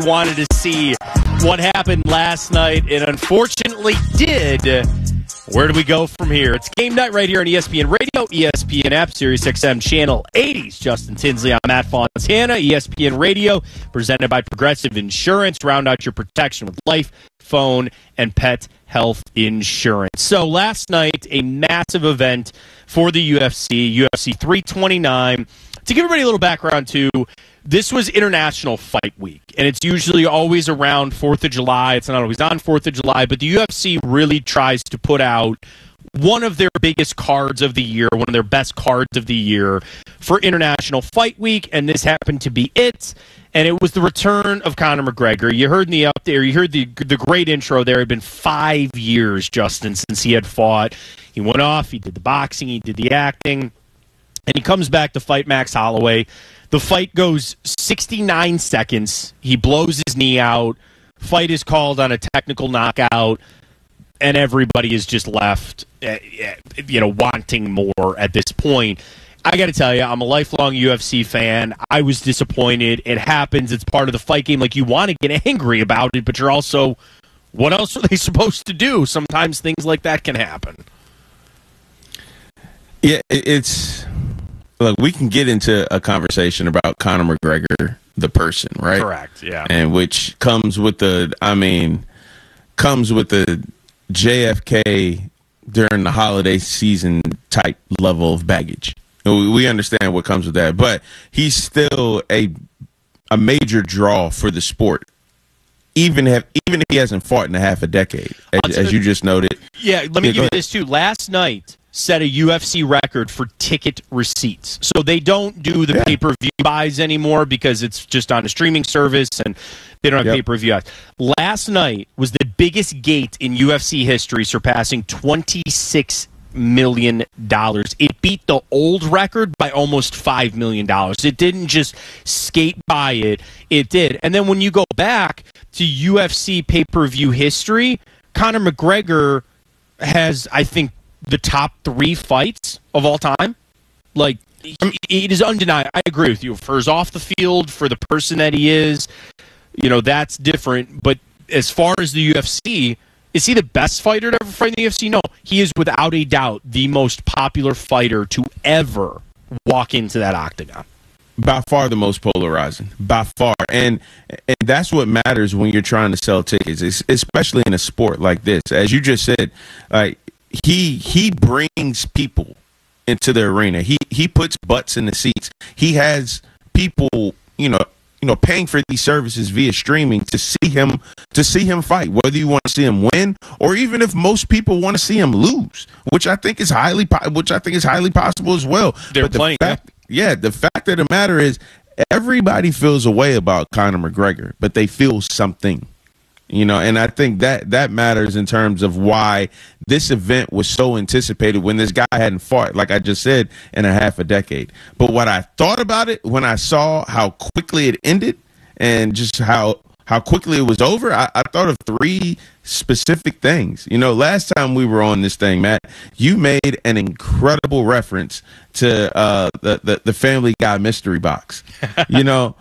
wanted to see what happened last night, and unfortunately did. Where do we go from here? It's game night right here on ESPN Radio, ESPN app, Sirius XM Channel 80s. Justin Tinsley, I'm Matt Fontana. ESPN Radio, presented by Progressive Insurance. Round out your protection with life, phone, and pet health insurance. So last night, a massive event for the UFC 329. To give everybody a little background, too, this was International Fight Week, and it's usually always around 4th of July. It's not always on 4th of July, but the UFC really tries to put out one of their biggest cards of the year, one of their best cards of the year for International Fight Week, and this happened to be it. And it was the return of Conor McGregor. You heard in the up there, you heard the great intro there. It had been 5 years, Justin, since he had fought. He went off, he did the boxing, he did the acting, and he comes back to fight Max Holloway. The fight goes 69 seconds. He blows his knee out. Fight is called on a technical knockout, and everybody is just left, wanting more at this point. I got to tell you, I'm a lifelong UFC fan. I was disappointed. It happens. It's part of the fight game. Like, you want to get angry about it, but you're also, what else are they supposed to do? Sometimes things like that can happen. Yeah, it's... Look, we can get into a conversation about Conor McGregor, the person, right? Correct, yeah. And which comes with the JFK during the holiday season type level of baggage. We understand what comes with that, but he's still a major draw for the sport, even if he hasn't fought in a half a decade, as you just noted. Yeah, let me give you this too. Last night set a UFC record for ticket receipts. So they don't do the pay-per-view buys anymore because it's just on a streaming service and they don't have pay-per-view buys. Last night was the biggest gate in UFC history, surpassing $26 million. It beat the old record by almost $5 million. It didn't just skate by it. It did. And then when you go back to UFC pay-per-view history, Conor McGregor has, I think, the top 3 fights of all time. Like, it is undeniable. I agree with you. For his off the field, for the person that he is, that's different. But as far as the UFC, is he the best fighter to ever fight in the UFC? No. He is without a doubt the most popular fighter to ever walk into that octagon. By far the most polarizing. By far. And that's what matters when you're trying to sell tickets, especially in a sport like this. As you just said, like, He brings people into the arena. He puts butts in the seats. He has people, paying for these services via streaming to see him fight. Whether you want to see him win, or even if most people want to see him lose, which I think is highly possible as well. They're playing. The fact of the matter is, everybody feels a way about Conor McGregor, but they feel something. And I think that matters in terms of why this event was so anticipated when this guy hadn't fought, like I just said, in a half a decade. But what I thought about it when I saw how quickly it ended and just how quickly it was over, I thought of 3 specific things. Last time we were on this thing, Matt, you made an incredible reference to the Family Guy mystery box. Yeah.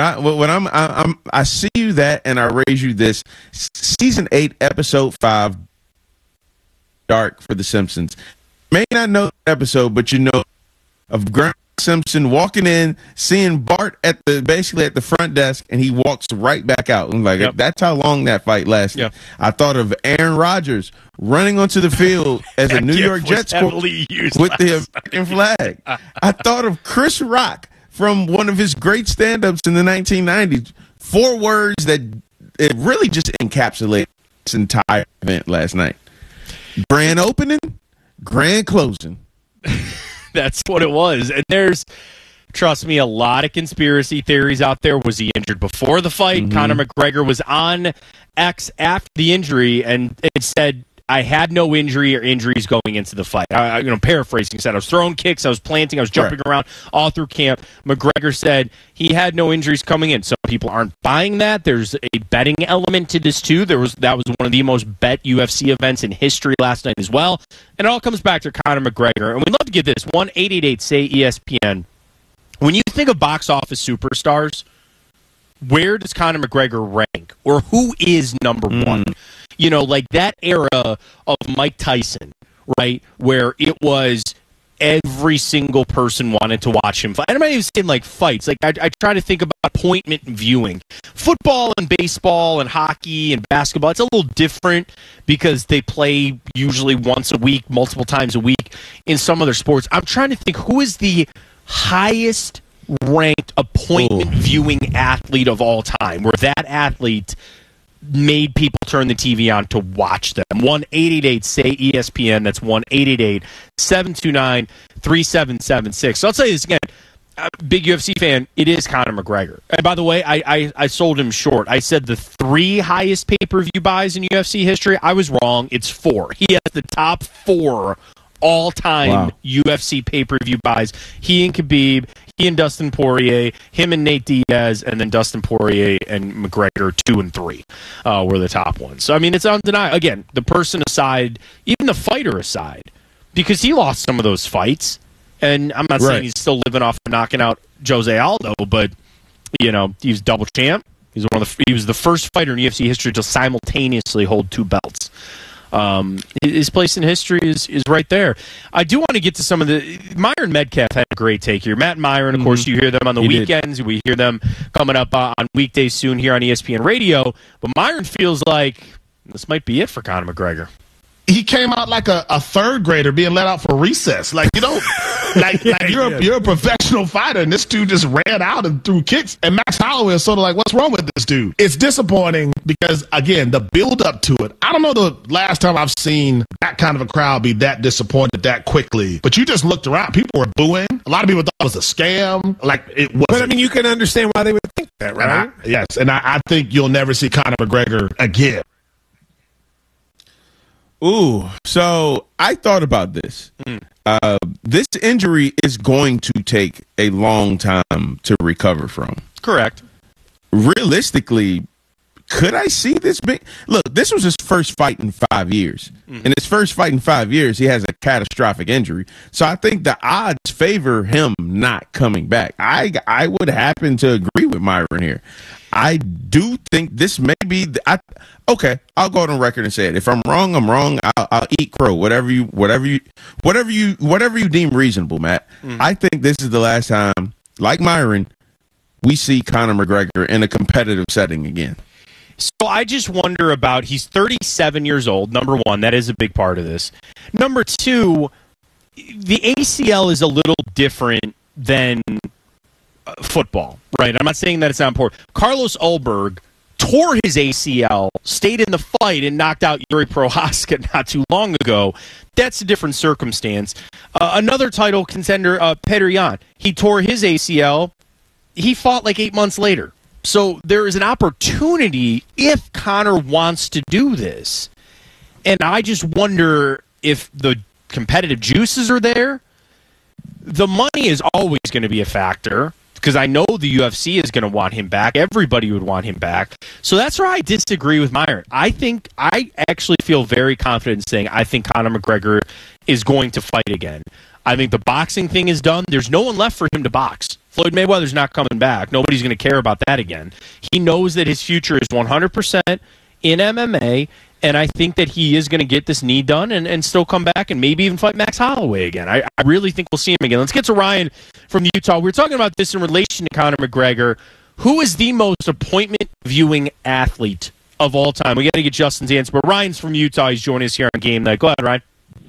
I see you that, and I raise you this. Season 8, episode 5, Dark for The Simpsons. May not know the episode, but of Grant Simpson walking in, seeing Bart basically at the front desk, and he walks right back out. I'm like, That's how long that fight lasted. Yep. I thought of Aaron Rodgers running onto the field as a New York Jets with the American flag. I thought of Chris Rock from one of his great stand-ups in the 1990s. 4 words that it really just encapsulated this entire event last night. Grand opening, grand closing. That's what it was. And there's, trust me, a lot of conspiracy theories out there. Was he injured before the fight? Mm-hmm. Conor McGregor was on X after the injury, and it said, I had no injury or injuries going into the fight. Paraphrasing, said I was throwing kicks, I was planting, I was jumping around all through camp. McGregor said he had no injuries coming in. Some people aren't buying that. There's a betting element to this too. That was one of the most bet UFC events in history last night as well. And it all comes back to Conor McGregor. And we'd love to get this 1-888-SAY-ESPN. When you think of box office superstars, where does Conor McGregor rank, or who is number one? You know, like that era of Mike Tyson, right, where it was every single person wanted to watch him fight. I'm not even saying like fights. Like I try to think about appointment viewing. Football and baseball and hockey and basketball, it's a little different because they play usually once a week, multiple times a week in some other sports. I'm trying to think who is the highest ranked appointment viewing athlete of all time, where that athlete made people turn the TV on to watch them. 1-888-SAY-ESPN. That's 1-888-729-3776. So I'll tell you this again. Big UFC fan, it is Conor McGregor. And by the way, I sold him short. I said the 3 highest pay-per-view buys in UFC history. I was wrong. It's 4. He has the top 4 all-time UFC pay-per-view buys. He and Khabib, he and Dustin Poirier, him and Nate Diaz, and then Dustin Poirier and McGregor 2 and 3 were the top ones. So, I mean, it's undeniable. Again, the person aside, even the fighter aside, because he lost some of those fights, and I'm not saying he's still living off of knocking out Jose Aldo, but, you know, he was double champ. He was the first fighter in UFC history to simultaneously hold 2 belts. His place in history is right there. I do want to get to some of the... Myron Metcalf had a great take here. Matt and Myron, of course, you hear them on the weekends. We hear them coming up on weekdays soon here on ESPN Radio. But Myron feels like this might be it for Conor McGregor. He came out like a third grader being let out for recess. Like, you know, you're a professional fighter, and this dude just ran out and threw kicks. And Max Holloway is sort of like, what's wrong with this dude? It's disappointing because, again, the build up to it. I don't know the last time I've seen that kind of a crowd be that disappointed that quickly. But you just looked around. People were booing. A lot of people thought it was a scam. Like, it wasn't. But, I mean, you can understand why they would think that, right? And I think you'll never see Conor McGregor again. Ooh, so I thought about this. This injury is going to take a long time to recover from. Correct. Realistically, could I see this big? Look, this was his first fight in 5 years. In his first fight in 5 years, he has a catastrophic injury. So I think the odds favor him not coming back. I would happen to agree with Myron here. I do think this may be. Okay, I'll go on record and say it. If I'm wrong, I'm wrong. I'll eat crow. Whatever you deem reasonable, Matt. I think this is the last time, like Myron, we see Conor McGregor in a competitive setting again. So I just wonder about. He's 37 years old. Number one, that is a big part of this. Number two, the ACL is a little different than football, right? I'm not saying that it's not important. Carlos Ulberg tore his ACL, stayed in the fight, and knocked out Yuri Prochazka not too long ago. That's a different circumstance. Another title contender, Petr Yan, he tore his ACL. He fought like 8 months later. So there is an opportunity if Conor wants to do this. And I just wonder if the competitive juices are there. The money is always going to be a factor, because I know the UFC is going to want him back. Everybody would want him back. So that's where I disagree with Myron. I actually feel very confident in saying I think Conor McGregor is going to fight again. I think the boxing thing is done. There's no one left for him to box. Floyd Mayweather's not coming back. Nobody's going to care about that again. He knows that his future is 100% in MMA, and I think that he is going to get this knee done and still come back and maybe even fight Max Holloway again. I really think we'll see him again. Let's get to Ryan from Utah. We were talking about this in relation to Conor McGregor. Who is the most appointment viewing athlete of all time? We got to get Justin's answer, but Ryan's from Utah. He's joining us here on Game Night. Go ahead, Ryan.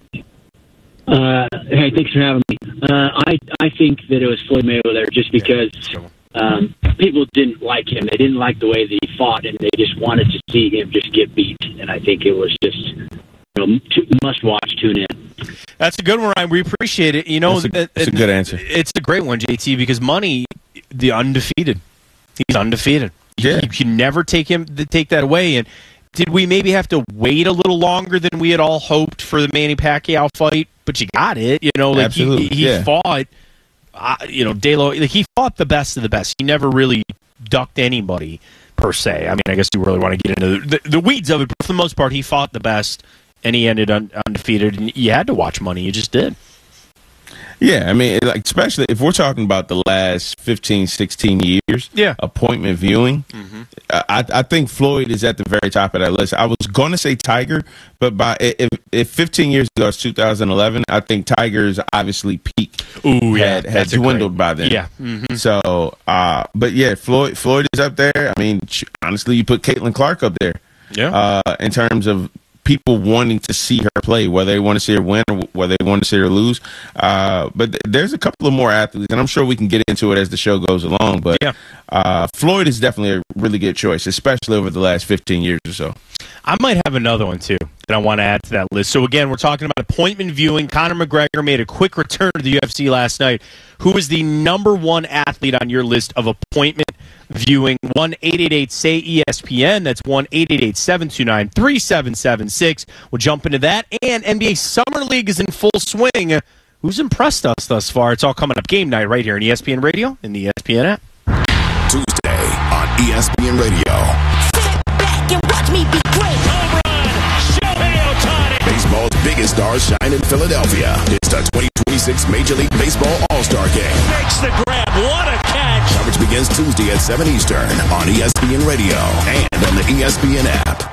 Hey, thanks for having me. I think that it was Floyd Mayweather just because people didn't like him. They didn't like the way that he fought, and they just wanted to see him just get beat. And I think it was just must-watch, tune in. That's a good one, Ryan. We appreciate it. You know, it's a good answer. It's a great one, JT, because Money, the undefeated. He's undefeated. Yeah. You can never take that away. And did we maybe have to wait a little longer than we had all hoped for the Manny Pacquiao fight? But you got it. You know, like he fought. De-Lo. Like he fought the best of the best. He never really ducked anybody per se. I mean, I guess you really want to get into the weeds of it, but for the most part, he fought the best, and he ended undefeated. And you had to watch Money. You just did. Yeah, I mean, like, especially if we're talking about the last 15, 16 years, appointment viewing, I think Floyd is at the very top of that list. I was going to say Tiger, but if 15 years ago, it's 2011, I think Tiger's obviously peak had dwindled by then. Yeah. So, but yeah, Floyd is up there. I mean, honestly, you put Caitlin Clark up there. Yeah. In terms of people wanting to see her play, whether they want to see her win or whether they want to see her lose. But there's a couple of more athletes, and I'm sure we can get into it as the show goes along. But Floyd is definitely a really good choice, especially over the last 15 years or so. I might have another one, too, that I want to add to that list. So, again, we're talking about appointment viewing. Conor McGregor made a quick return to the UFC last night. Who is the number one athlete on your list of appointment viewing? 1-888-SAY-ESPN. That's 1-888-729-3776. We'll jump into that. And NBA Summer League is in full swing. Who's impressed us thus far? It's all coming up. Game night right here on ESPN Radio and the ESPN app. Tuesday on ESPN Radio. Sit back and watch me be great. Home run, Shohei Ohtani. Baseball's biggest stars shine in Philadelphia. It's the 2026 Major League Baseball All-Star Game. Makes the grab. What a catch. Coverage begins Tuesday at 7 Eastern on ESPN Radio and on the ESPN app.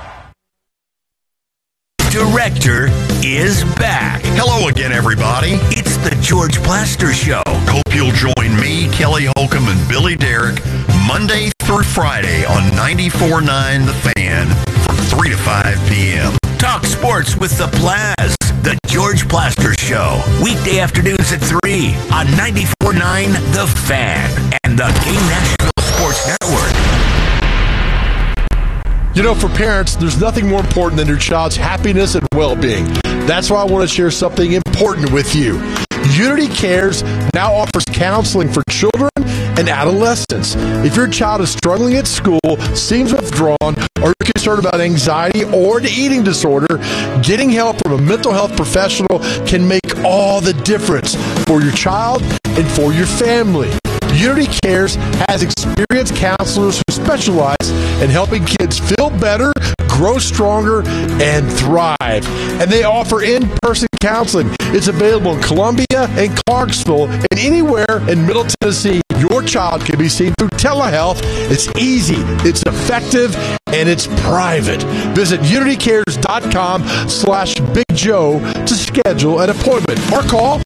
Director is back. Hello again, everybody. It's the George Plaster Show. Hope you'll join me, Kelly Holcomb, and Billy Derrick Monday through Friday on 94.9 The Fan from 3 to 5 p.m. Talk sports with the Plaz. The George Plaster Show. Weekday afternoons at 3 on 94.9 The Fan and the Game Nashville Sports Network. You know, for parents, there's nothing more important than your child's happiness and well-being. That's why I want to share something important with you. Unity Cares now offers counseling for children and adolescents. If your child is struggling at school, seems withdrawn, or you're concerned about anxiety or an eating disorder, getting help from a mental health professional can make all the difference for your child and for your family. Unity Cares has experienced counselors who specialize in helping kids feel better, grow stronger, and thrive. And they offer in-person counseling. It's available in Columbia and Clarksville and anywhere in Middle Tennessee. Your child can be seen through telehealth. It's easy, it's effective, and it's private. Visit unitycares.com/Big Joe to schedule an appointment or call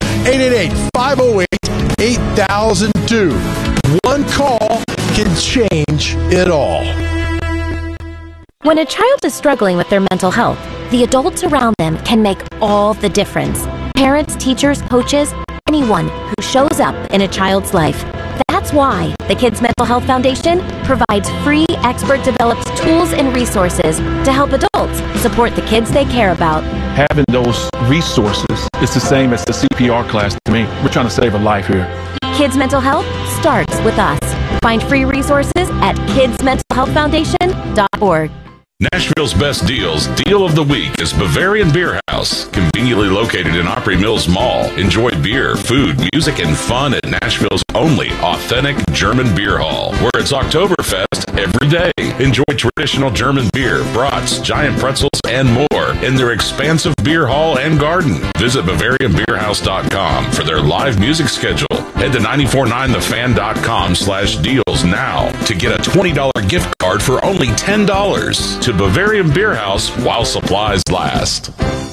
888-508-8002. One call can change it all. When a child is struggling with their mental health, the adults around them can make all the difference. Parents, teachers, coaches, anyone who shows up in a child's life. That's why the Kids Mental Health Foundation provides free, expert-developed tools and resources to help adults support the kids they care about. Having those resources is the same as the CPR class to me. We're trying to save a life here. Kids Mental Health starts with us. Find free resources at kidsmentalhealthfoundation.org. Nashville's best deals. Deal of the week is Bavarian Beer House, conveniently located in Opry Mills Mall. Enjoy beer, food, music, and fun at Nashville's only authentic German beer hall, where it's Oktoberfest every day. Enjoy traditional German beer, brats, giant pretzels, and more in their expansive beer hall and garden. Visit BavarianBeerHouse.com for their live music schedule. Head to 949thefan.com/deals now to get a $20 gift card for only $10 to Bavarian Beer House while supplies last.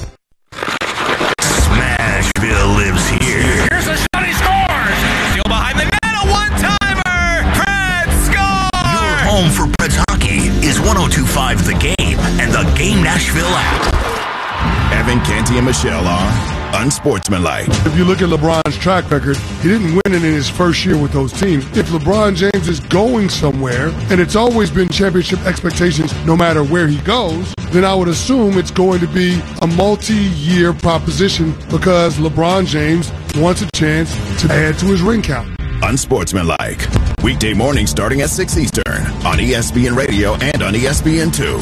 Smashville lives here. Here's a shot, he scores! Still behind the net, a one-timer! Preds scores! Your home for Preds hockey is 102.5 The Game and the Game Nashville app. Evan Canty and Michelle are unsportsmanlike. If you look at LeBron's track record, he didn't win it in his first year with those teams. If LeBron James is going somewhere, and it's always been championship expectations no matter where he goes, then I would assume it's going to be a multi-year proposition because LeBron James wants a chance to add to his ring count. Unsportsmanlike. Weekday morning starting at 6 Eastern on ESPN Radio and on ESPN2.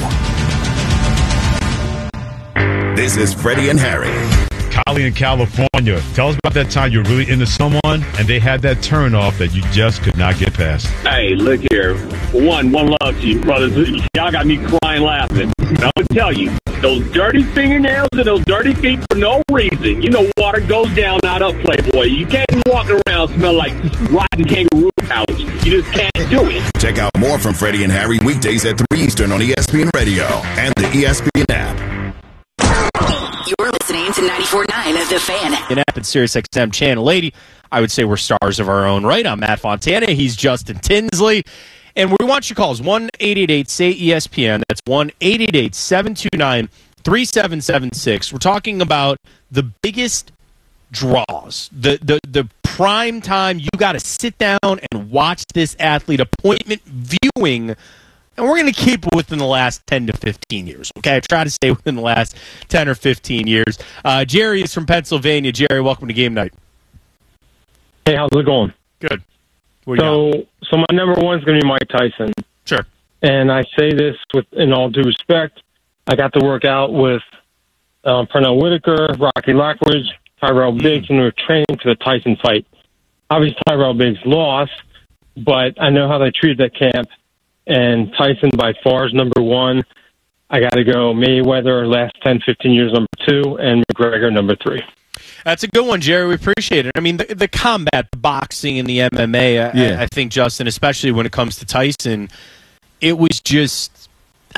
This is Freddie and Harry. Kylie in California. Tell us about that time you're really into someone and they had that turn off that you just could not get past. Hey, look here. One love to you, brothers. Y'all got me crying laughing. And I'm going to tell you, Those dirty fingernails and those dirty feet for no reason. You know water goes down, not up, Playboy. You can't walk around smell like rotten kangaroo pouch. You just can't do it. Check out more from Freddie and Harry weekdays at 3 Eastern on ESPN Radio and the ESPN app. You're listening to 94.9 of The Fan. An app at SiriusXM Channel 80. I would say we're stars of our own right. I'm Matt Fontana. He's Justin Tinsley. And we want your calls. 1-888-SAY-ESPN. That's 1-888-729-3776. We're talking about the biggest draws. The prime time you got to sit down and watch this athlete, appointment viewing. And we're going to keep it within the last 10 to 15 years. Okay, I try to stay within the last 10 or 15 years. Jerry is from Pennsylvania. Jerry, welcome to Game Night. Hey, how's it going? Good. So my number one is going to be Mike Tyson. Sure. And I say this in all due respect. I got to work out with Pernell Whitaker, Rocky Lockridge, Tyrell Biggs, and we were training for the Tyson fight. Obviously, Tyrell Biggs lost, but I know how they treated that camp. And Tyson, by far, is number one. I got to go Mayweather, last 10, 15 years, number two, and McGregor, number three. That's a good one, Jerry. We appreciate it. I mean, the combat, the boxing, and the MMA, I think, Justin, especially when it comes to Tyson, it was just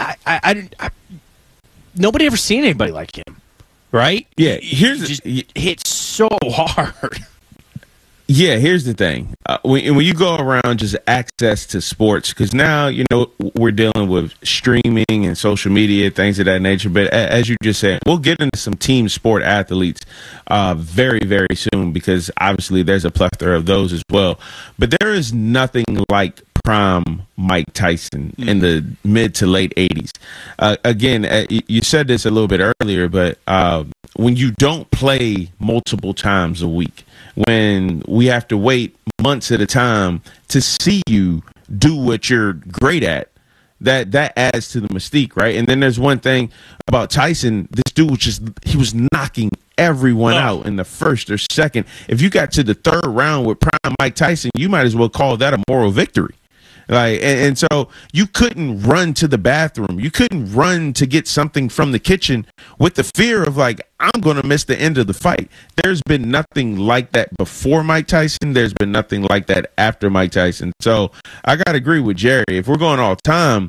nobody ever seen anybody like him, right? Yeah, hit so hard. Yeah, here's the thing. When you go around just access to sports, because now, we're dealing with streaming and social media, things of that nature. But as you just said, we'll get into some team sport athletes very, very soon, because obviously there's a plethora of those as well. But there is nothing like prime Mike Tyson in the mid to late 80s. Again, you said this a little bit earlier, but when you don't play multiple times a week, when we have to wait months at a time to see you do what you're great at, that adds to the mystique, right? And then there's one thing about Tyson. This dude he was knocking everyone out in the first or second. If you got to the third round with prime Mike Tyson, you might as well call that a moral victory. And so you couldn't run to the bathroom. You couldn't run to get something from the kitchen with the fear of I'm going to miss the end of the fight. There's been nothing like that before Mike Tyson. There's been nothing like that after Mike Tyson. So I got to agree with Jerry. If we're going all time,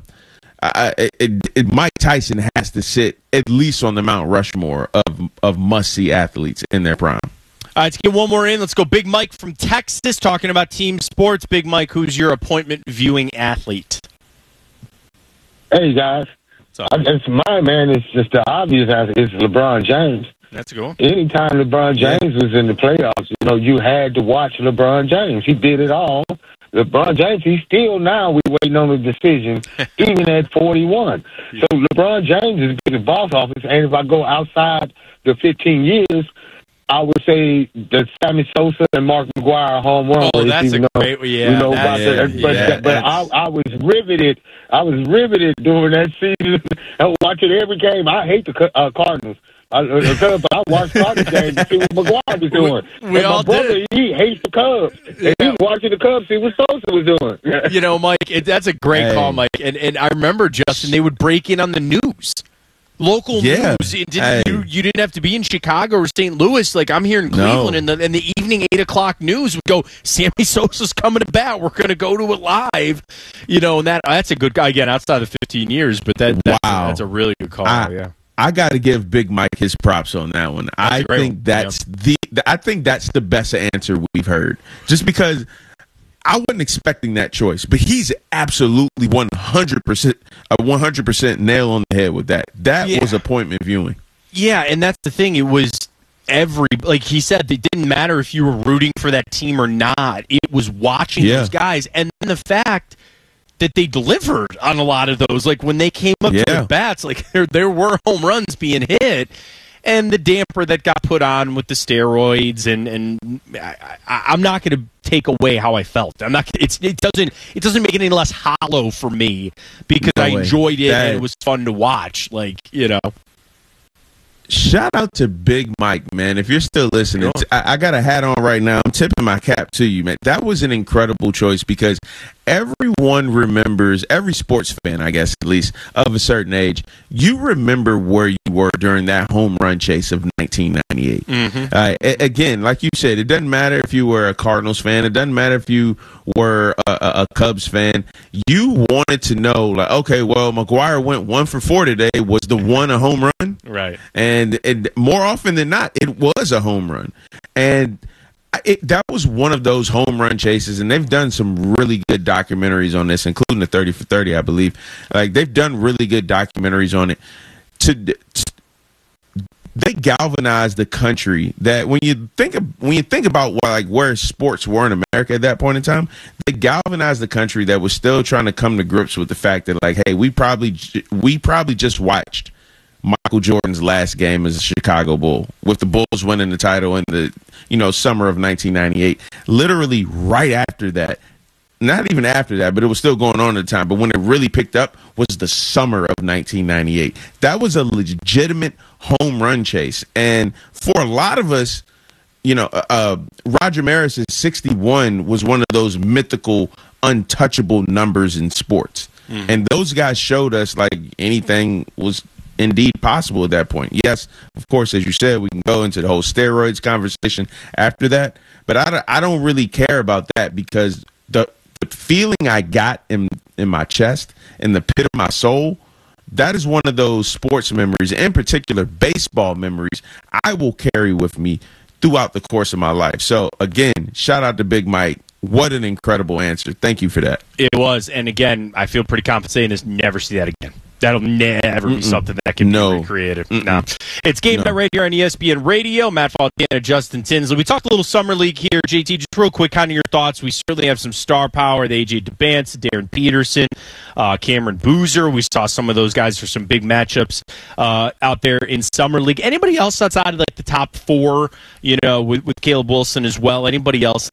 Mike Tyson has to sit at least on the Mount Rushmore of must-see athletes in their prime. All right, let's get one more in. Let's go Big Mike from Texas talking about team sports. Big Mike, who's your appointment viewing athlete? Hey, guys. It's my man. It's just the obvious answer. It's LeBron James. That's a good one. Anytime LeBron James was in the playoffs, you had to watch LeBron James. He did it all. LeBron James, he's still now, we're waiting on the decision, even at 41. So LeBron James is the boss office, and if I go outside the 15 years, I would say the Sammy Sosa and Mark McGwire home run. Oh, that's a great one. Yeah. But I was riveted. I was riveted during that season. I watching every game. I hate the Cardinals. I watched Cardinals games to see what McGwire was doing. My brother, he hates the Cubs. And he was watching the Cubs, see what Sosa was doing. Mike, that's a great call, Mike. And I remember, Justin, they would break in on the news. Local news. You didn't have to be in Chicago or St. Louis. I'm here in Cleveland, and the evening 8 o'clock news would go, Sammy Sosa's coming to bat. We're going to go to it live. And that's a good guy, again, outside of 15 years, but that's a really good call. I got to give Big Mike his props on that one. I think that's the best answer we've heard. Just because I wasn't expecting that choice, but he's absolutely 100% nail on the head with that. That was appointment viewing. Yeah, and that's the thing. It was like he said, it didn't matter if you were rooting for that team or not. It was watching those guys, and then the fact that they delivered on a lot of those. Like when they came up to the bats, there were home runs being hit. And the damper that got put on with the steroids, and I'm not going to take away how I felt. I'm not. It doesn't make it any less hollow for me because I enjoyed it and it was fun to watch. Shout out to Big Mike, man. If you're still listening, I got a hat on right now. I'm tipping my cap to you, man. That was an incredible choice because everyone remembers, every sports fan, I guess, at least of a certain age, you remember where you were during that home run chase of 1998. Again, like you said, it doesn't matter if you were a Cardinals fan. It doesn't matter if you were a Cubs fan. You wanted to know, like, okay, well, McGwire went 1 for 4 today. Was the one a home run? Right. And more often than not, it was a home run. And that was one of those home run chases, and they've done some really good documentaries on this, including the 30 for 30, I believe. Like, they've done really good documentaries on it. They galvanized the country. That when you think about where sports were in America at that point in time, they galvanized the country that was still trying to come to grips with the fact that, like, hey, we probably just watched Michael Jordan's last game as a Chicago Bull, with the Bulls winning the title in the summer of 1998. Literally right after that, not even after that, but it was still going on at the time. But when it really picked up was the summer of 1998. That was a legitimate home run chase, and for a lot of us, Roger Maris's 61 was one of those mythical, untouchable numbers in sports, and those guys showed us like anything was indeed possible at that point. Yes, of course, as you said, we can go into the whole steroids conversation after that, but I don't really care about that, because the feeling I got in my chest, in the pit of my soul, that is one of those sports memories, in particular baseball memories, I will carry with me throughout the course of my life. So again, shout out to Big Mike. What an incredible answer. Thank you for that. It was. And again, I feel pretty compensated to never see that again. That'll never be something that can be recreated. No. It's Game Night right here on ESPN Radio. Matt Fontana, Justin Tinsley. We talked a little Summer League here. JT, just real quick, kind of your thoughts. We certainly have some star power. The AJ DeBance, Darren Peterson, Cameron Boozer. We saw some of those guys for some big matchups out there in Summer League. Anybody else outside of like the top 4, with Caleb Wilson as well? Anybody else